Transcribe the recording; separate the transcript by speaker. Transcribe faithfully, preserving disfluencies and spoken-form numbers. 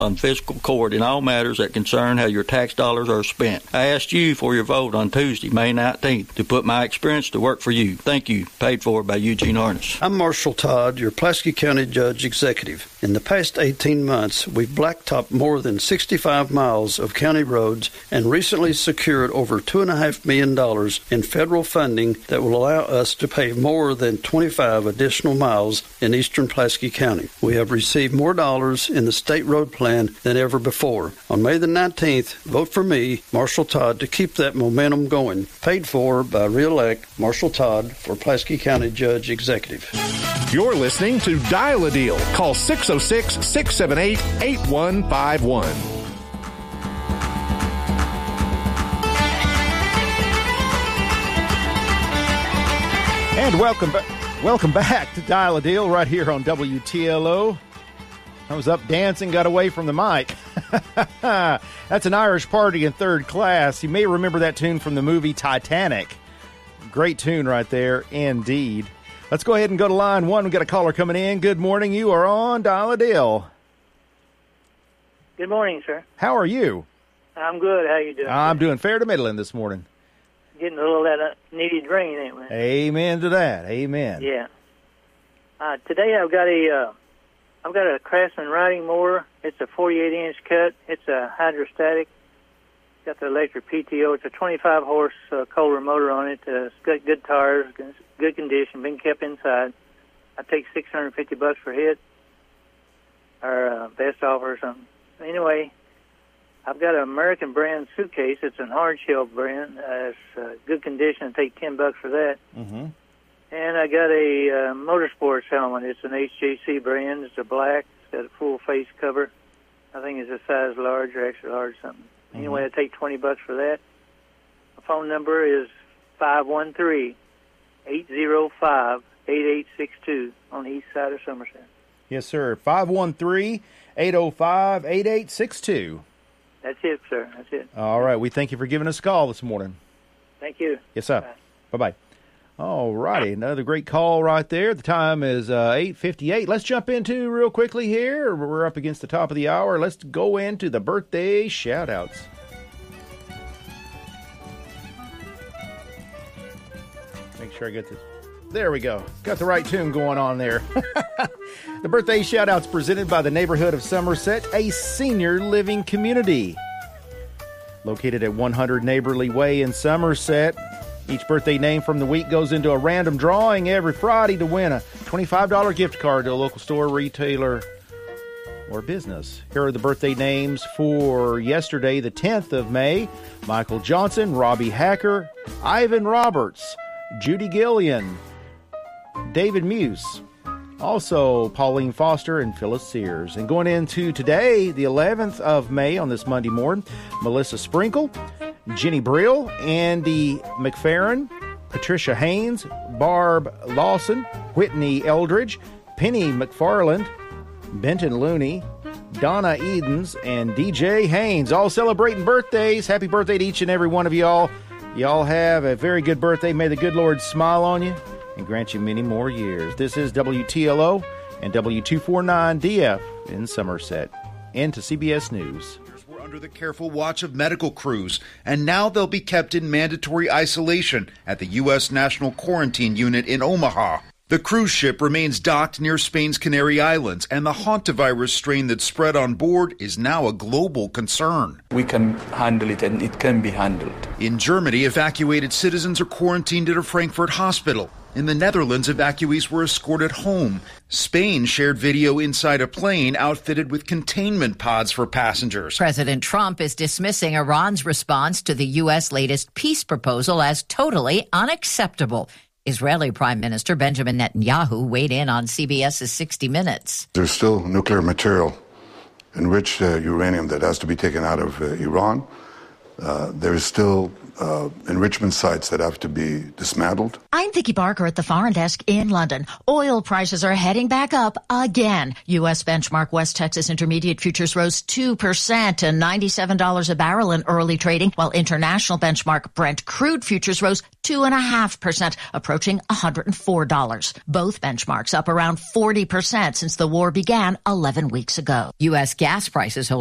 Speaker 1: on fiscal court in all matters that concern how your tax dollars are spent. I asked you for your vote on Tuesday, May nineteenth, to put my experience to work for you. Thank you. Paid for by Eugene Harness.
Speaker 2: I'm Marshall Todd, your Pulaski County Judge Executive. In the past eighteen months, we've blacktopped more than sixty-five miles of county roads and recently secured over two point five million dollars in federal funding that will allow us to pave more than twenty-five additional miles in eastern Pulaski County. We have received more dollars in the state road plan than ever before. On May the nineteenth, vote for me, Marshall Todd, to keep that momentum going. Paid for by Re-elect Marshall Todd for Pulaski County Judge Executive.
Speaker 3: You're listening to Dial a Deal. Call six oh six, six seven eight, eight one five one.
Speaker 4: And welcome back. Welcome back to Dial a Deal right here on W T L O. I was up dancing, got away from the mic. That's an Irish Party in Third Class. You may remember that tune from the movie Titanic. Great tune right there, indeed. Let's go ahead and go to line one. We've got a caller coming in. Good morning. You are on Dial a Deal.
Speaker 5: Good morning, sir.
Speaker 4: How are you?
Speaker 5: I'm good. How you doing?
Speaker 4: I'm doing fair to middling this morning.
Speaker 5: Getting a little of that uh, needed rain, ain't we?
Speaker 4: Amen to that. Amen.
Speaker 5: Yeah. Uh, today I've got a uh, I've got a Craftsman riding mower. It's a forty-eight inch cut. It's a hydrostatic. Got the electric P T O. It's a twenty-five horse uh, Kohler motor on it. Uh, it's got good tires, good condition, been kept inside. I take six hundred fifty bucks for hit, or uh, best offer or something. Anyway, I've got an American brand suitcase. It's a hard shell brand. Uh, it's uh, good condition. I take ten bucks for that.
Speaker 4: Mm-hmm.
Speaker 5: And I got a uh, motorsports helmet. It's an H J C brand. It's a black. It's got a full face cover. I think it's a size large or extra large something. Mm-hmm. Anyway, I take twenty bucks for that. My phone number is five one three, eight zero five, eight eight six two on the east side of Somerset.
Speaker 4: Yes, sir. five one three, eight zero five, eight eight six two.
Speaker 5: That's it, sir. That's it.
Speaker 4: All right. We thank you for giving us a call this morning.
Speaker 5: Thank you.
Speaker 4: Yes, sir. Bye. Bye-bye. All righty. Another great call right there. The time is uh, eight fifty-eight. Let's jump into real quickly here. We're up against the top of the hour. Let's go into the birthday shout-outs. Make sure I get this. There we go. Got the right tune going on there. The birthday shout-outs presented by the neighborhood of Somerset, a senior living community. Located at one hundred Neighborly Way in Somerset. Each birthday name from the week goes into a random drawing every Friday to win a twenty-five dollars gift card to a local store, retailer, or business. Here are the birthday names for yesterday, the tenth of May. Michael Johnson, Robbie Hacker, Ivan Roberts, Judy Gillian, David Muse, also Pauline Foster and Phyllis Sears. And going into today, the eleventh of May, on this Monday morning, Melissa Sprinkle, Jenny Brill, Andy McFerrin, Patricia Haynes, Barb Lawson, Whitney Eldridge, Penny McFarland, Benton Looney, Donna Edens, and D J Haynes, all celebrating birthdays. Happy birthday to each and every one of y'all. Y'all have a very good birthday. May the good Lord smile on you and grant you many more years. This is W T L O and W two forty-nine D F in Somerset. Into C B S News.
Speaker 6: Were under the careful watch of medical crews, and now they'll be kept in mandatory isolation at the U S National Quarantine Unit in Omaha. The cruise ship remains docked near Spain's Canary Islands, and the hantavirus strain that spread on board is now a global concern.
Speaker 7: We can handle it, and it can be handled.
Speaker 6: In Germany, evacuated citizens are quarantined at a Frankfurt hospital. In the Netherlands, evacuees were escorted home. Spain shared video inside a plane outfitted with containment pods for passengers.
Speaker 8: President Trump is dismissing Iran's response to the U S latest peace proposal as totally unacceptable. Israeli Prime Minister Benjamin Netanyahu weighed in on CBS's sixty minutes.
Speaker 9: There's still nuclear material, enriched uh, uranium, that has to be taken out of uh, Iran. uh, there's still uh, enrichment sites that have to be dismantled.
Speaker 10: I'm Vicki Barker at the Foreign Desk in London. Oil prices are heading back up again. U S benchmark West Texas Intermediate futures rose two percent to ninety-seven dollars a barrel in early trading, while international benchmark Brent crude futures rose two point five percent, approaching one hundred four dollars. Both benchmarks up around forty percent since the war began eleven weeks ago.
Speaker 8: U S gas prices hold